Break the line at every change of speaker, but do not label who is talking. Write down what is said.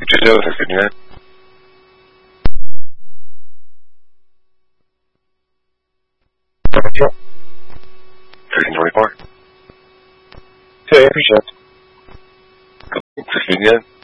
这就是今天。Taking to record.
Okay, appreciate it.
This is